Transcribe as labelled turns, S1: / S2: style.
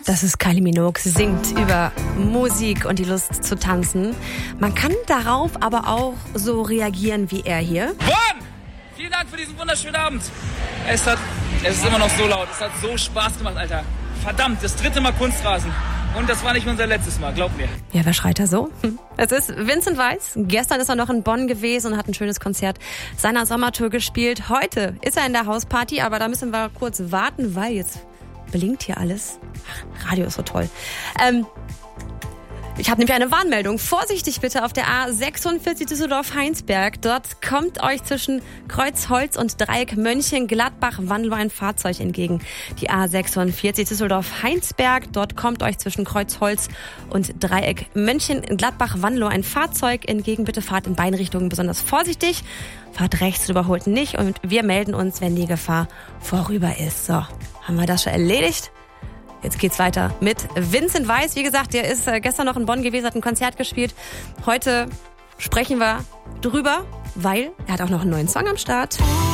S1: Das ist Kylie Minogue. Sie singt über Musik und die Lust zu tanzen. Man kann darauf aber auch so reagieren wie er hier.
S2: Bonn! Vielen Dank für diesen wunderschönen Abend. Es ist immer noch so laut. Es hat so Spaß gemacht, Alter. Verdammt, das 3. Mal Kunstrasen. Und das war nicht unser letztes Mal, glaub mir.
S1: Ja, wer schreit da so? Es ist Vincent Weiss. Gestern ist er noch in Bonn gewesen und hat ein schönes Konzert seiner Sommertour gespielt. Heute ist er in der Hausparty, aber da müssen wir kurz warten, weil jetzt blinkt hier alles. Ach, Radio ist so toll. Ich habe nämlich eine Warnmeldung. Vorsichtig bitte auf der A46 Düsseldorf-Heinsberg. Dort kommt euch zwischen Kreuzholz und Dreieck Mönchengladbach-Wandeln ein Fahrzeug entgegen. Die A46 Düsseldorf-Heinsberg. Dort kommt euch zwischen Kreuzholz und Dreieck Mönchengladbach-Wandeln ein Fahrzeug entgegen. Bitte fahrt in beiden Richtungen besonders vorsichtig. Fahrt rechts, überholt nicht. Und wir melden uns, wenn die Gefahr vorüber ist. So, haben wir das schon erledigt? Jetzt geht's weiter mit Vincent Weiss. Wie gesagt, der ist gestern noch in Bonn gewesen, hat ein Konzert gespielt. Heute sprechen wir drüber, weil er hat auch noch einen neuen Song am Start.